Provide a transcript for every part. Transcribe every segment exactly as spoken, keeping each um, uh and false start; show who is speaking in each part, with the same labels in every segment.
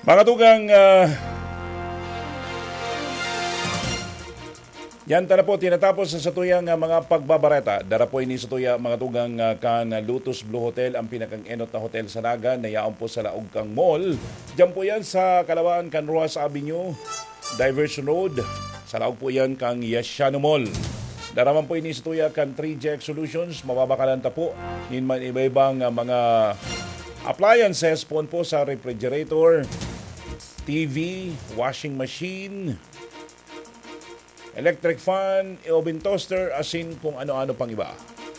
Speaker 1: Mga tugang, uh, yan tala po, tinatapos sa satuyang uh, mga pagbabareta. Dara po ini satuya mga tugang uh, kan Lotus Blue Hotel, ang pinakang-enot na hotel sa Naga, nayaon po sa Laog Kang Mall. Diyan po yan sa Kalawaan kan Rojas Avenue, Diversion Road. Sa Laog po yan kang Yasiano Mall. Daraman po ini satuya kan three J X Solutions, mababakalanta po in man iba-ibang uh, mga appliances po po sa refrigerator, T V, washing machine, electric fan, oven toaster, asin kung ano-ano pang iba.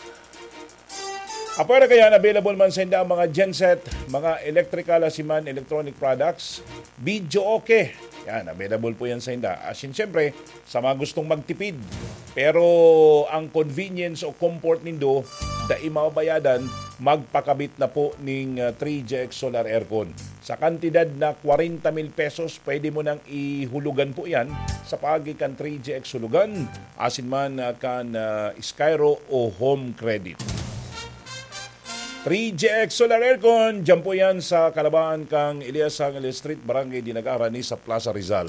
Speaker 1: Apara kaya available man sa inda ang mga genset, mga electrical asiman, electronic products, video okay. Yan, available po yan sa inda. Asin siyempre, sa mga gustong magtipid. Pero ang convenience o comfort nindo, da imabayadan, magpakabit na po ng uh, three J X Solar Aircon. Sa kantidad na forty mil pesos, pwede mo nang ihulugan po yan sa pagikan three J X hulugan, asin man uh, kan uh, Skyro o Home Credit. three J X Solar Aircon, dyan po yan sa Kalabaan kang Elias Angel Street, Barangay Dinag-Arani sa Plaza Rizal.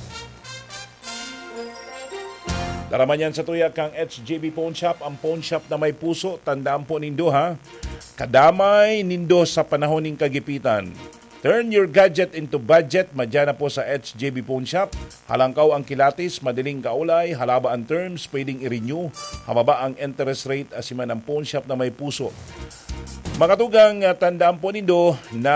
Speaker 1: Daraman yan sa tuya kang H J B Phone Shop, ang phone shop na may puso, tandaan po nindo ha, kadamay nindo sa panahon ng kagipitan. Turn your gadget into budget, madyan na po sa H J B Phone Shop. Halangkaw ang kilatis, madaling kaulay, halaba ang terms, pwedeng i-renew, hababa ang interest rate, asiman ang phone shop na may puso. Mga tugang, tandaan po nindo na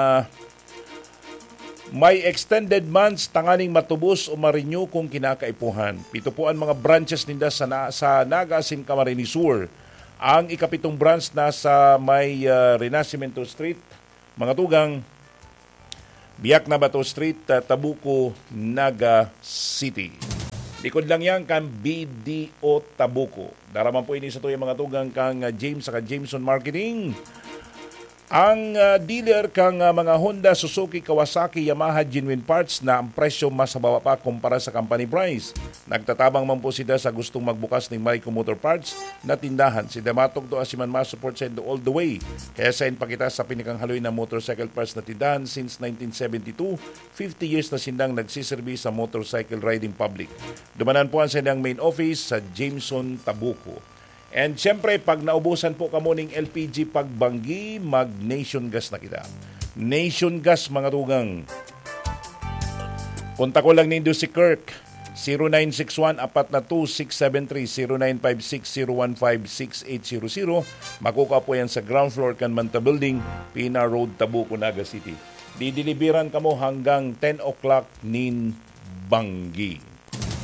Speaker 1: may extended months tanganing matubos o ma-renew kung kinakaipuhan. Pito po ang mga branches ninda sa, na, sa Nagasin, Camarines Sur. Ang ikapitong branch na sa may uh, Renacimiento Street, mga tugang, Biak na Bato Street, uh, Tabuco, Naga City. Likod lang yan kang B D O Tabuco. Daraman po ini sa tuyang mga tugang kang uh, James saka Jameson Marketing. Ang uh, dealer kang uh, mga Honda, Suzuki, Kawasaki, Yamaha, Genuine Parts na ang presyo mas mababa pa kumpara sa company price. Nagtatabang man po sila sa gustong magbukas ng Marico Motor Parts na tindahan. Si Damatog to asiman mas support sa all the way. Kaya sa pakita sa pinikang haloy na motorcycle parts na tindahan since nineteen seventy-two, fifty years na sindang nagsiservis sa motorcycle riding public. Dumanan po ang sindang main office sa Jameson, Tabuco. And siyempre, pag naubusan po kamo ng L P G pagbanggi, mag Nation Gas na kita. Nation Gas, mga tugang. Konta ko lang nindo si Kirk. zero nine six one, four two six seven three, zero nine five six, zero one five six eight zero zero. Makuka po yan sa ground floor kan Manta Building, Pina Road, Tabuco, Naga City. Dideliveran kamo hanggang ten o'clock nin banggi.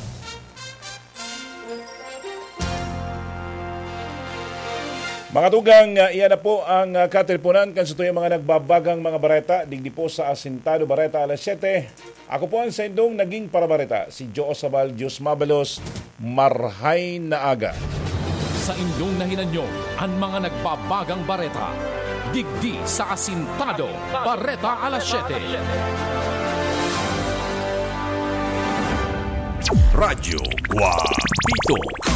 Speaker 1: Mga tugang, uh, iyan na po ang uh, kateleponan kan sa tuyang mga nagbabagang mga bareta, digdi po sa Asintado Bareta alas siyete. Ako po ang sendong naging parabareta, si Joe Sabal, Diyos Mabalos, Marhay na Aga.
Speaker 2: Sa indong nahinan nyo, ang mga nagbabagang bareta, digdi sa Asintado Bareta alas siyete. Radyo Guapito.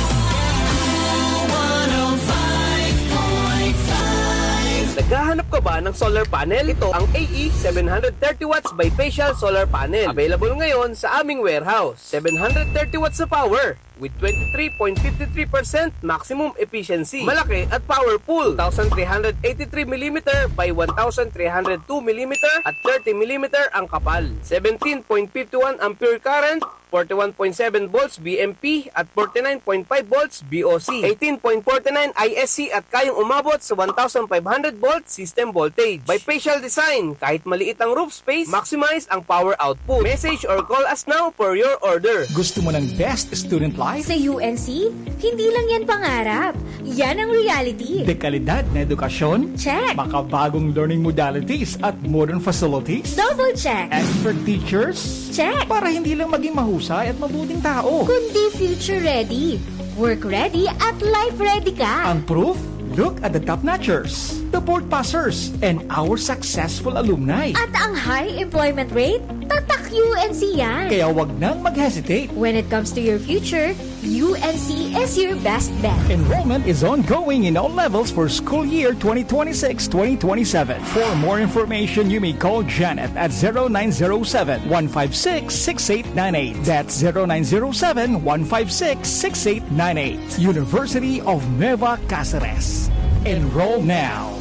Speaker 3: Naghahanap ka ba ng solar panel? Ito ang A E seven thirty watts bifacial solar panel. Available ngayon sa aming warehouse. seven thirty watts na power with twenty-three point five three percent maximum efficiency. Malaki at powerful. one thousand three hundred eighty-three millimeter by one thousand three hundred two millimeter at thirty millimeter ang kapal. seventeen point five one ampere current, forty-one point seven volts B M P at forty-nine point five volts B O C, eighteen point four nine I S C at kayang umabot sa one thousand five hundred volts system voltage. Bifacial design, kahit maliit ang roof space, maximize ang power output. Message or call us now for your order.
Speaker 4: Gusto mo ng best student life?
Speaker 5: Sa U N C, hindi lang yan pangarap. Yan ang reality.
Speaker 4: Dekalidad na edukasyon?
Speaker 5: Check.
Speaker 4: Makabagong learning modalities at modern facilities?
Speaker 5: Double check.
Speaker 4: Expert teachers?
Speaker 5: Check.
Speaker 4: Para hindi lang maging mahusay at mabuting tao,
Speaker 5: kundi future ready, work ready at life ready ka.
Speaker 4: Ang proof? Look at the top-notchers, the board passers, and our successful alumni.
Speaker 5: At ang high employment rate, tatak U N C yan.
Speaker 4: Kaya wag nang mag-hesitate.
Speaker 5: When it comes to your future, U N C is your best bet.
Speaker 4: Enrollment is ongoing in all levels for school year twenty twenty-six twenty twenty-seven. For more information, you may call Janet at zero nine zero seven, one five six, six eight nine eight. That's zero nine zero seven, one five six, six eight nine eight. University of Nueva Cáceres. Enroll now.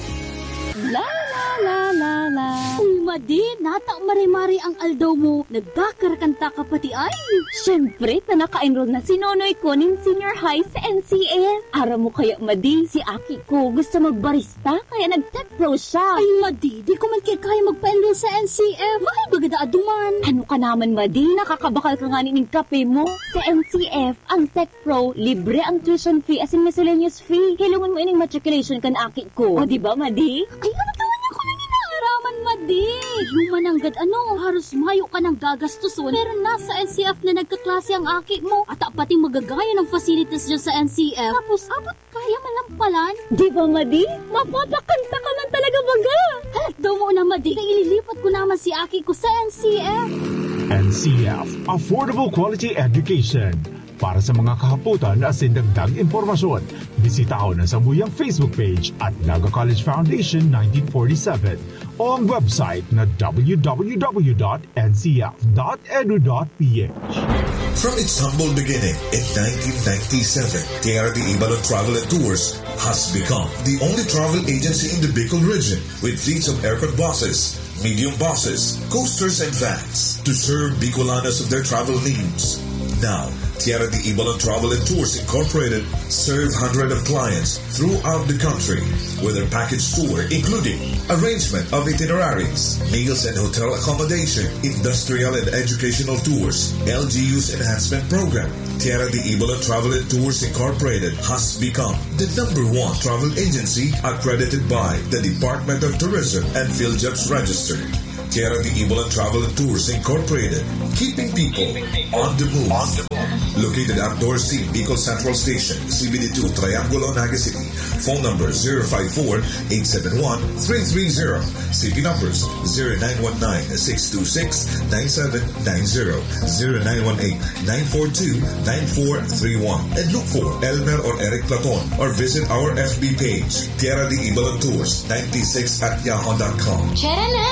Speaker 6: La la la la la. Umadi, nata mari-mari ang aldaw mo. Nagkakarakanta ka pati ay. Siyempre, tanaka-enroll na si Nonoy ko ning senior high sa N C F. Ara mo kaya, Madi, si Aki ko gusto magbarista, kaya nag-tech pro siya. Ay, Madi, di ko man kaya kaya magpa-enroll sa N C F. Mahal bagada aduman. Ano ka naman, Madi? Nakakabakal ka nga ning kape mo. Sa N C F, ang tech pro, libre ang tuition fee as in miscellaneous fee. Kailangan mo ining matriculation kan Aki ko. O, di ba, Madi? Ay, ano taman niya ko nang inaaraman, Madi? Humananggad ano, haros mayo ka ng gagastuson. Pero nasa N C F na nagkaklase ang Aki mo. At pati magagaya ng facilities dyan sa N C F. Tapos, abot kaya malampalan. Di ba, Madi? Mapapakanta ka lang talaga baga. Halat daw mo na, Madi. Kaya ililipat ko naman si Aki ko sa N C F.
Speaker 7: N C F, Affordable Quality Education. Para sa mga kahaputan at sindagdag impormasyon, bisita ako na sa Muyang Facebook page at Naga College Foundation nineteen forty-seven o ang website na w w w dot n c f dot e d u dot p h.
Speaker 8: From its humble beginning in nineteen ninety-seven, T R D Ibalon Travel and Tours has become the only travel agency in the Bicol region with fleets of aircraft buses, medium buses, coasters, and vans to serve Bicolanos of their travel needs. Now, T R D Ibalon Travel and Tours Incorporated serve hundreds of clients throughout the country with their package tour, including arrangement of itineraries, meals and hotel accommodation, industrial and educational tours, L G U's enhancement program. T R D Ibalon Travel and Tours Incorporated has become the number one travel agency accredited by the Department of Tourism and PhilJobs Registered. T R D Ibalon Travel and Tours Incorporated, keeping people on the move. Located at Door C, Bicol Central Station, C B D two, Triangulo, Naga City. Phone number zero five four, eight seven one, three three zero. C P numbers zero nine one nine, six two six, nine seven nine zero, zero nine one eight, nine four two, nine four three one. And look for Elmer or Eric Platon or visit our F B page, T R D Ibalon Tours ninety-six at yahoo dot com.
Speaker 6: Tara na!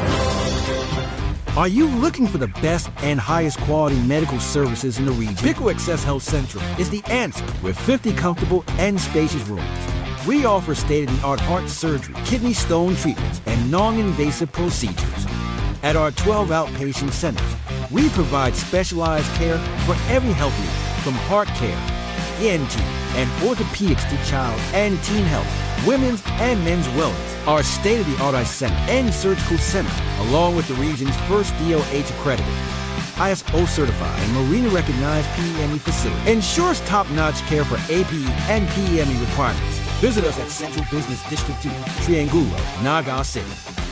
Speaker 9: Are you looking for the best and highest quality medical services in the region? Bicol Access Health Central is the answer with fifty comfortable and spacious rooms. We offer state-of-the-art heart surgery, kidney stone treatments, and non-invasive procedures. At our twelve outpatient centers, we provide specialized care for every health need, from heart care, E N T, and orthopedics to child and teen health, women's and men's wellness. Our state-of-the-art eye center and surgical center, along with the region's first D O H accredited, I S O certified, and Marina-recognized P E M E facility, ensures top-notch care for A P E and P E M E requirements. Visit us at Central Business District two, Triangulo, Naga City.